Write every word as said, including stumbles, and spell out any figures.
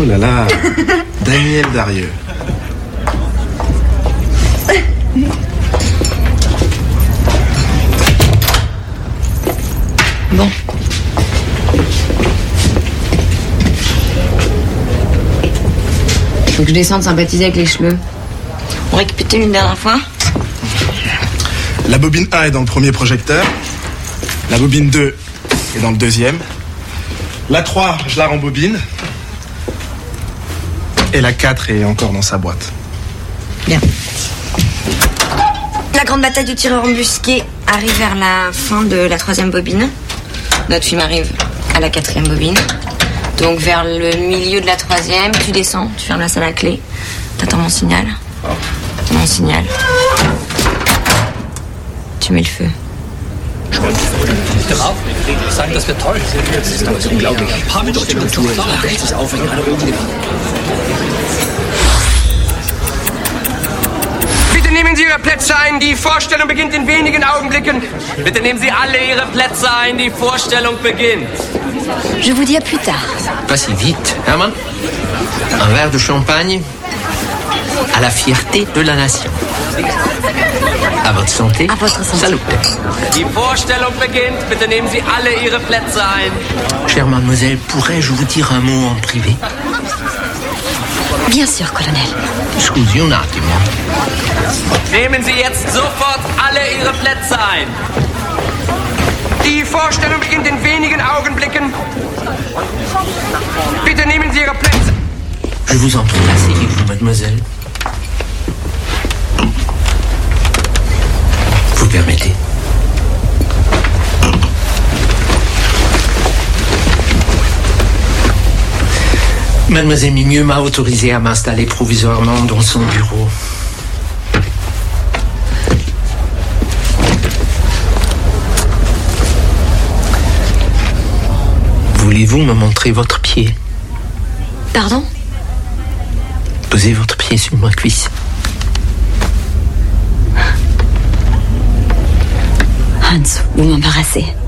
Oh là là. Daniel Darieux. Bon. Faut que je descende sympathiser avec les cheveux. On récupère une dernière fois. La bobine un est dans le premier projecteur. La bobine deux est dans le deuxième. La trois, je la rembobine. Et la quatre est encore dans sa boîte. Bien. La grande bataille du tireur embusqué arrive vers la fin de la troisième bobine. Notre film arrive à la quatrième bobine. Donc vers le milieu de la troisième, tu descends, tu fermes la salle à clé. T'attends mon signal. Mon signal. Tu mets le feu. Sagen, das wird toll. Das ist aber unglaublich. Ein paar Minuten und du richtig aufhängen, alle oben. Bitte nehmen Sie Ihre Plätze ein. Die Vorstellung beginnt in wenigen Augenblicken. Bitte nehmen Sie alle Ihre Plätze ein. Die Vorstellung beginnt. Je vous dis à plus tard. Pas si vite, Hermann. Un verre de champagne à la fierté de la nation. À votre santé. À votre santé. Salut. Die Vorstellung beginnt. Bitte nehmen Sie alle Ihre Plätze ein. Chère mademoiselle, pourrais-je vous dire un mot en privé? Bien sûr, colonel. Scusi un attimo. Nehmen Sie jetzt sofort alle Ihre Plätze ein. Die Vorstellung beginnt in wenigen Augenblicken. Bitte nehmen Sie Ihre Plätze. Je vous en prie, asseyez-vous, mademoiselle. Vous permettez? Mademoiselle Migneux m'a autorisé à m'installer provisoirement dans son bureau. Voulez-vous me montrer votre pied? Pardon? Posez votre pied sur ma cuisse. Hans, vous m'embarrassez.